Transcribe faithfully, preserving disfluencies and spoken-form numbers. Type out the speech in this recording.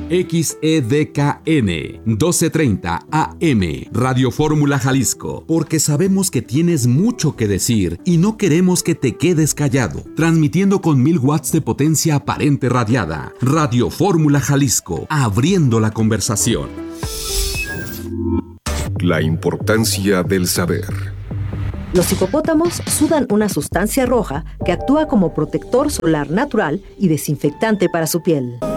X E D K N doce treinta A M, Radio Fórmula Jalisco, porque sabemos que tienes mucho que decir y no queremos que te quedes callado. Transmitiendo con mil watts de potencia aparente radiada. Radio Fórmula Jalisco, abriendo la conversación. La importancia del saber. Los hipopótamos sudan una sustancia roja que actúa como protector solar natural y desinfectante para su piel.